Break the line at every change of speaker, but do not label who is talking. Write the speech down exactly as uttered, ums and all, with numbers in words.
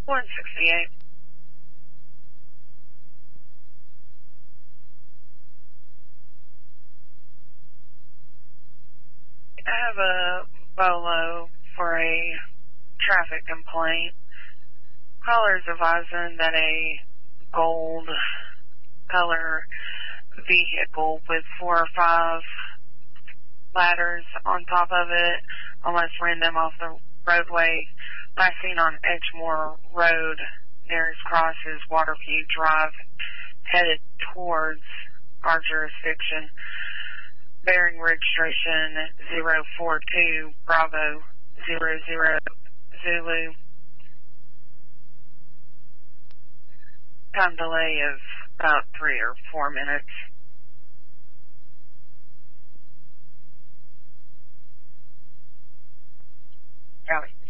one sixty-eight. I have a Bolo for a traffic complaint. Caller's advising that a gold color vehicle with four or five ladders on top of it almost ran them off the roadway. Last seen on Edgemore Road, nearest cross is Waterview Drive, headed towards our jurisdiction. Bearing registration zero four two Bravo zero zero Zulu. Time delay of about three or four minutes. Copy.